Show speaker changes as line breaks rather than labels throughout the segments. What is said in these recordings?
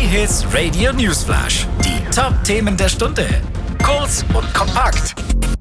J-Hits Radio Newsflash. Die Top-Themen der Stunde. Kurz und kompakt.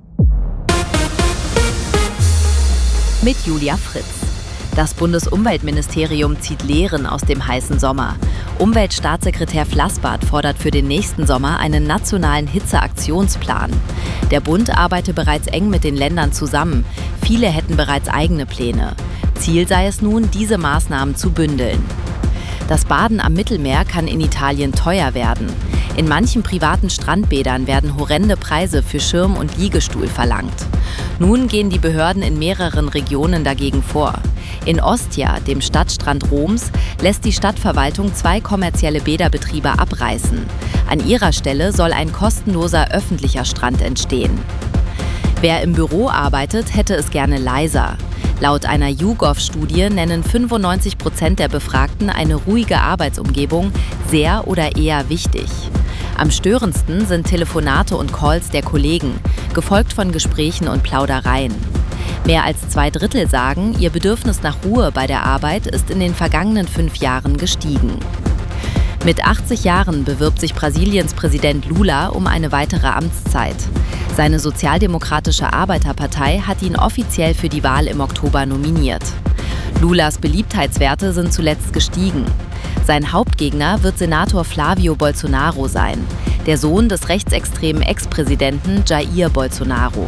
Mit Julia Fritz. Das Bundesumweltministerium zieht Lehren aus dem heißen Sommer. Umweltstaatssekretär Flassbart fordert für den nächsten Sommer einen nationalen Hitzeaktionsplan. Der Bund arbeite bereits eng mit den Ländern zusammen. Viele hätten bereits eigene Pläne. Ziel sei es nun, diese Maßnahmen zu bündeln. Das Baden am Mittelmeer kann in Italien teuer werden. In manchen privaten Strandbädern werden horrende Preise für Schirm und Liegestuhl verlangt. Nun gehen die Behörden in mehreren Regionen dagegen vor. In Ostia, dem Stadtstrand Roms, lässt die Stadtverwaltung 2 kommerzielle Bäderbetriebe abreißen. An ihrer Stelle soll ein kostenloser öffentlicher Strand entstehen. Wer im Büro arbeitet, hätte es gerne leiser. Laut einer YouGov-Studie nennen 95% der Befragten eine ruhige Arbeitsumgebung sehr oder eher wichtig. Am störendsten sind Telefonate und Calls der Kollegen, gefolgt von Gesprächen und Plaudereien. Mehr als 2/3 sagen, ihr Bedürfnis nach Ruhe bei der Arbeit ist in den vergangenen 5 Jahren gestiegen. Mit 80 Jahren bewirbt sich Brasiliens Präsident Lula um eine weitere Amtszeit. Seine Sozialdemokratische Arbeiterpartei hat ihn offiziell für die Wahl im Oktober nominiert. Lulas Beliebtheitswerte sind zuletzt gestiegen. Sein Hauptgegner wird Senator Flávio Bolsonaro sein, der Sohn des rechtsextremen Ex-Präsidenten Jair Bolsonaro.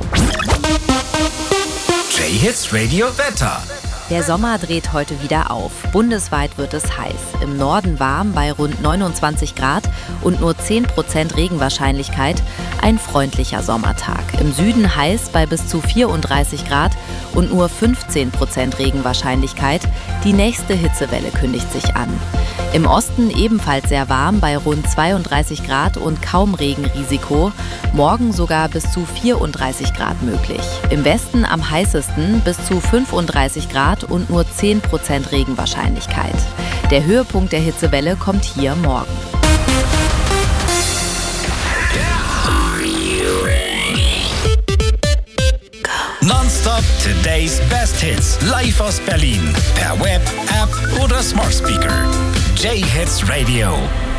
J-Hits Radio Wetter.
Der Sommer dreht heute wieder auf. Bundesweit wird es heiß. Im Norden warm bei rund 29 Grad und nur 10% Regenwahrscheinlichkeit. Ein freundlicher Sommertag. Im Süden heiß bei bis zu 34 Grad und nur 15% Regenwahrscheinlichkeit. Die nächste Hitzewelle kündigt sich an. Im Osten ebenfalls sehr warm bei rund 32 Grad und kaum Regenrisiko. Morgen sogar bis zu 34 Grad möglich. Im Westen am heißesten bis zu 35 Grad und nur 10% Regenwahrscheinlichkeit. Der Höhepunkt der Hitzewelle kommt hier morgen.
Nonstop Today's Best Hits. Live aus Berlin. Per Web, App oder Smart Speaker. J-Hits Radio.